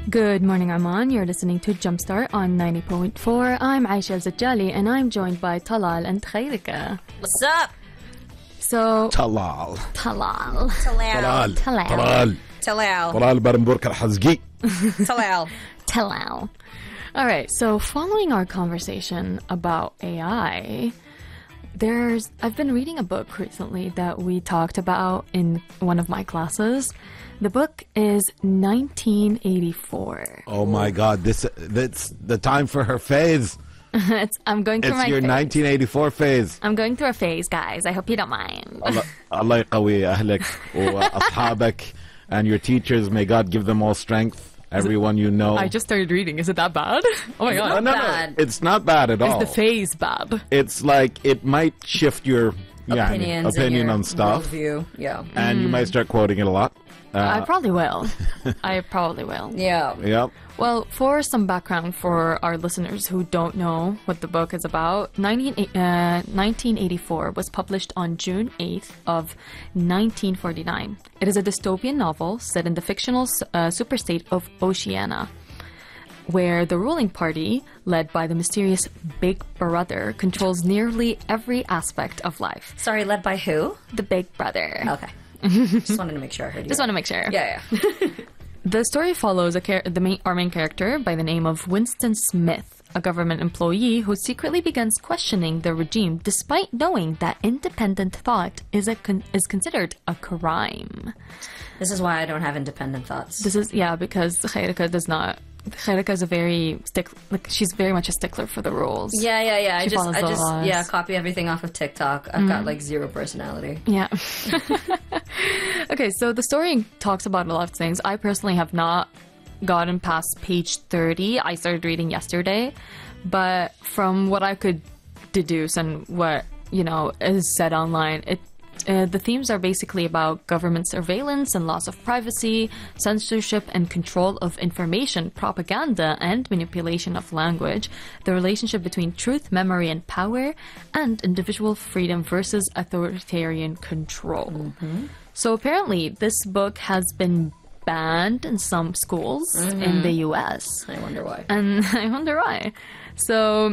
Good morning, Aman. You're listening to Jumpstart on 90.4. I'm Aisha Zajali, and I'm joined by Talal and Khairika. What's up? So... Talal. Talal. Talal. Talal. Talal. Talal Barenburg الحزقي. Talal. Talal. All right, so following our conversation about AI, I've been reading a book recently that we talked about in one of my classes. The book is 1984. Oh my God! That's the time for her phase. I'm going through It's my your phase. 1984 phase. I'm going through a phase, guys. I hope you don't mind. Allah يقوي أهلك وأصحابك and your teachers. May God give them all strength. Everyone you know. I just started reading. Is it that bad? Oh my god. No, bad. it's not bad at all. Is the phase bad? It's like it might shift your Opinion on stuff, worldview. Yeah. and you might start quoting it a lot. I probably will. I probably will. Yeah. Yep. Well, for some background for our listeners who don't know what the book is about, 1984 was published on June 8th of 1949. It is a dystopian novel set in the fictional superstate of Oceania, where the ruling party, led by the mysterious Big Brother, controls nearly every aspect of life. Sorry, led by who? The Big Brother. Okay. Just wanted to make sure I heard you. Just want to make sure. Yeah. The story follows our main character by the name of Winston Smith, a government employee who secretly begins questioning the regime despite knowing that independent thought is considered a crime. This is why I don't have independent thoughts. Because Khairika does not. Khairika is she's very much a stickler for the rules. Yeah. I She follows the laws. just copy everything off of TikTok. I've got like zero personality. Yeah. Okay, so the story talks about a lot of things. I personally have not gotten past page 30. I started reading yesterday, but from what I could deduce and what, is said online, the themes are basically about government surveillance and loss of privacy, censorship and control of information, propaganda and manipulation of language, the relationship between truth, memory and power, and individual freedom versus authoritarian control. Mm-hmm. So apparently this book has been banned in some schools in the US. I wonder why. And I wonder why. So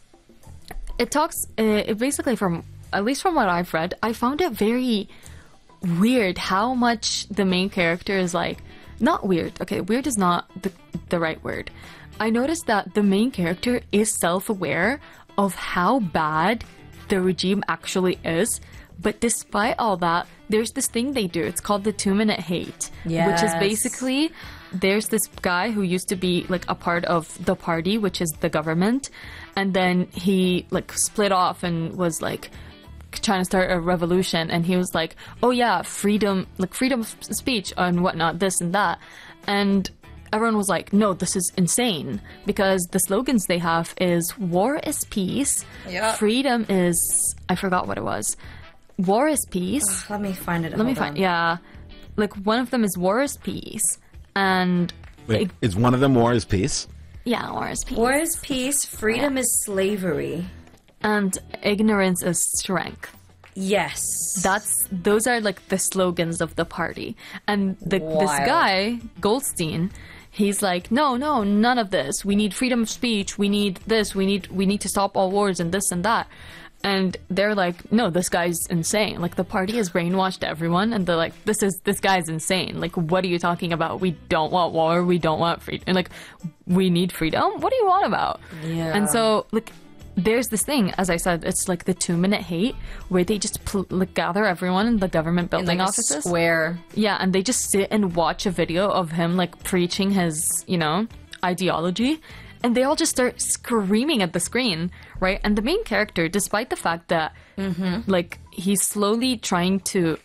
it talks, it basically at least from what I've read, I found it very weird how much the main character is like, not weird. Okay, weird is not the right word. I noticed that the main character is self-aware of how bad the regime actually is. But despite all that, there's this thing they do. It's called the 2-minute hate. Yes. Which is basically, there's this guy who used to be like a part of the party, which is the government. And then he like split off and was like trying to start a revolution. And he was like, oh yeah, freedom of speech and whatnot, this and that. And everyone was like, no, this is insane. Because the slogans they have is war is peace. Yeah. Freedom is, I forgot what it was. War is peace. Let me find it. Yeah. Like one of them is war is peace. And Wait, is one of them war is peace? yeah, war is peace. War is peace. Freedom is slavery. And ignorance is strength. Yes. Those are like the slogans of the party. And this Wild. guy, Goldstein, he's like, no, none of this. We need freedom of speech. We need this. We need to stop all wars and this and that. And they're like, no, this guy's insane. Like, the party has brainwashed everyone, and they're like, this guy's insane. Like, what are you talking about? We don't want war. We don't want freedom. And like, we need freedom? What do you want about? Yeah. And so, like, there's this thing, as I said, it's like the 2-minute hate, where they just gather everyone in the government building in like offices. a square. Yeah, and they just sit and watch a video of him, like, preaching his, ideology. And they all just start screaming at the screen, right? And the main character, despite the fact that, like, he's slowly starting to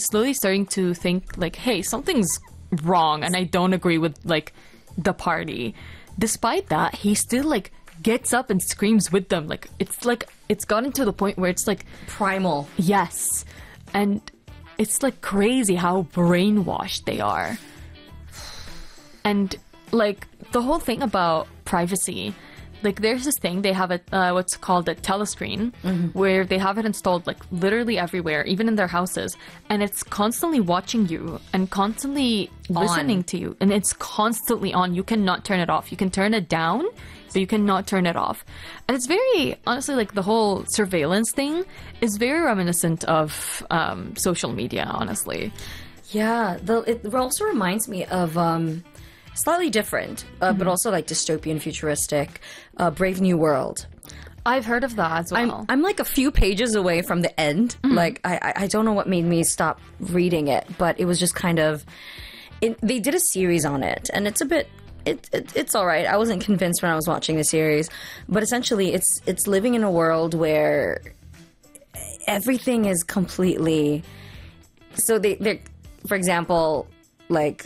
think, like, hey, something's wrong and I don't agree with, like, the party. Despite that, he still, like, gets up and screams with them. Like, it's gotten to the point where it's, like... Primal. Yes. And it's, like, crazy how brainwashed they are. And, like, the whole thing about privacy like there's this thing, they have what's called a telescreen, where they have it installed like literally everywhere, even in their houses, and it's constantly watching you and constantly listening to you, and it's constantly on. You cannot turn it off. You can turn it down, but you cannot turn it off. And it's very, honestly, like the whole surveillance thing is very reminiscent of social media, honestly. Yeah, it also reminds me of slightly different, but also like dystopian, futuristic, Brave New World. I've heard of that as well. I'm like a few pages away from the end. Like I don't know what made me stop reading it, but it was just kind of. They did a series on it, and it's a bit. It's all right. I wasn't convinced when I was watching the series, but essentially, it's living in a world where everything is completely. So they're, for example, like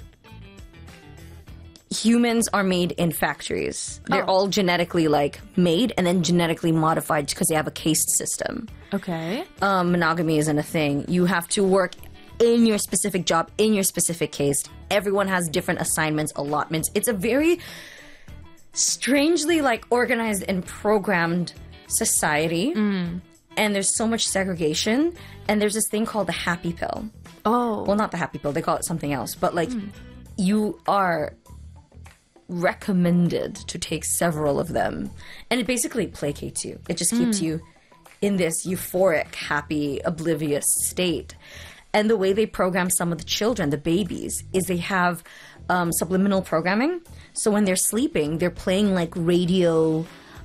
humans are made in factories. They're all genetically like made and then genetically modified because they have a caste system. Okay. Monogamy isn't a thing. You have to work in your specific job, in your specific caste. Everyone has different assignments, allotments. It's a very strangely like organized and programmed society. And there's so much segregation. And there's this thing called the happy pill. Oh. Well, not the happy pill. They call it something else. But like, you are recommended to take several of them. And it basically placates you. It just keeps you in this euphoric, happy, oblivious state. And the way they program some of the children, the babies, is they have subliminal programming. So when they're sleeping, they're playing like radio,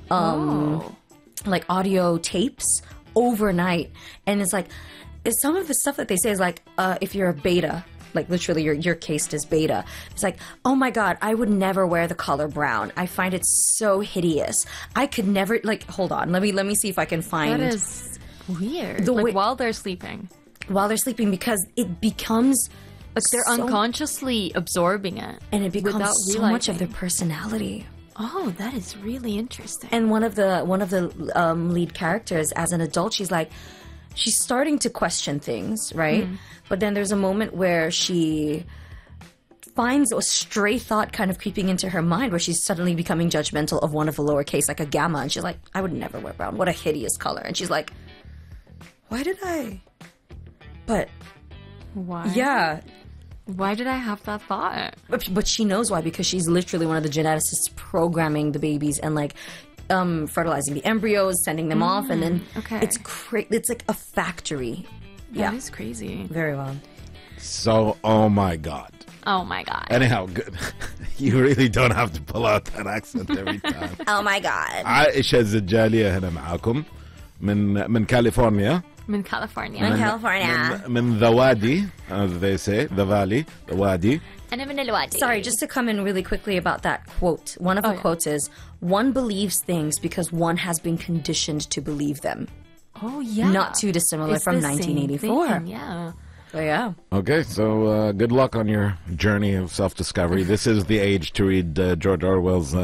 like audio tapes overnight. And it's like, some of the stuff that they say is like, if you're a beta, like literally your caste is beta. It's like, oh my God, I would never wear the color brown. I find it so hideous. I could never, like, hold on. Let me see if I can find. That is weird. The like way- while they're sleeping. While they're sleeping, because it becomes Like they're so- unconsciously absorbing it. and it becomes without so much of realizing. their personality. Oh, that is really interesting. And one of the lead characters, as an adult, she's starting to question things, right? But then there's a moment where she finds a stray thought kind of creeping into her mind, where she's suddenly becoming judgmental of one of the lowercase, like a gamma, and she's like, I would never wear brown. What a hideous color. And she's like, why did I? But Why? yeah, Why did I have that thought? but she knows why, because she's literally one of the geneticists programming the babies and like fertilizing the embryos, sending them off, and then okay. it's like a factory. That is crazy. Very well. So, oh my God. Oh my God. Anyhow, good. You really don't have to pull out that accent every time. Oh my God. عائشة الزجالية هنا معاكم من كاليفورنيا. I'm in California. California. من the Wadi, as they say, the valley, the Wadi. And I'm in Al-Wadi. Sorry, just to come in really quickly about that quote. One of the quotes is, one believes things because one has been conditioned to believe them. Oh, yeah. Not too dissimilar It's from the same 1984. thing, yeah. So yeah. Okay, so good luck on your journey of self-discovery. This is the age to read George Orwell's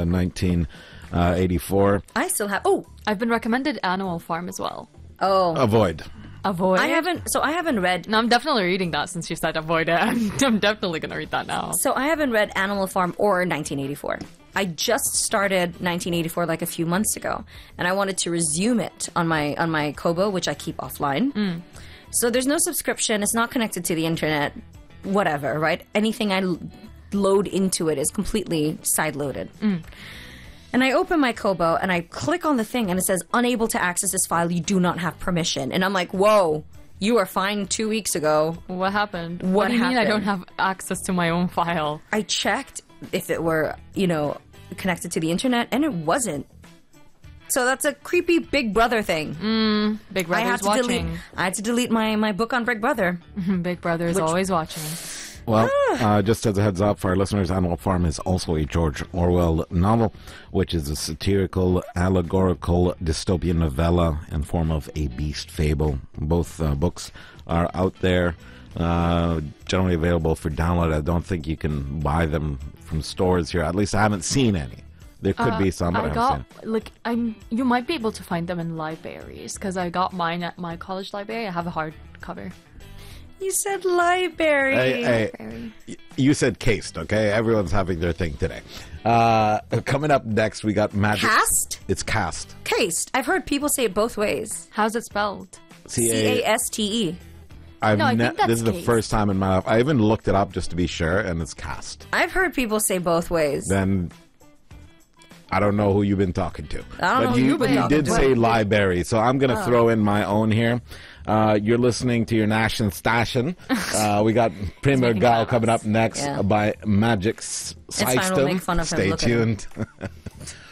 1984. I still have... I've been recommended Animal Farm as well. Avoid. Avoid? I haven't read... No, I'm definitely reading that since you said avoid it. I'm definitely going to read that now. So I haven't read Animal Farm or 1984. I just started 1984 like a few months ago, and I wanted to resume it on my Kobo, which I keep offline. So there's no subscription. It's not connected to the internet. Whatever, right? Anything I load into it is completely side-loaded. And I open my Kobo and I click on the thing and it says, unable to access this file, you do not have permission. And I'm like, whoa, you were fine 2 weeks ago. What happened? What do you mean I don't happened? have access to my own file? I checked if it were, connected to the internet, and it wasn't. So that's a creepy Big Brother thing. Big I had Brother's to delete. watching. I had to delete my book on Big Brother. Big Brother is always watching. Well, just as a heads up for our listeners, Animal Farm is also a George Orwell novel, which is a satirical, allegorical, dystopian novella in form of a beast fable. Both books are out there, generally available for download. I don't think you can buy them from stores here. At least I haven't seen any. There could be some, but I haven't seen. You might be able to find them in libraries because I got mine at my college library. I have a hardcover. You said library. Hey, you said cased, okay? Everyone's having their thing today. Coming up next, we got magic. Cast? It's cast. Cased. I've heard people say it both ways. How's it spelled? C-A-S-T-E. No, I think that's this is the cased. first time in my life. I even looked it up just to be sure, and it's cast. I've heard people say both ways. Then I don't know who you've been talking to. I don't know who you've been you talking did to. say library, so I'm going to throw in my own here. You're listening to your National Station. We got Premier making Gal fun of coming us. up next Yeah. by Magic fine, we'll make fun of him. Stay Look at him. tuned.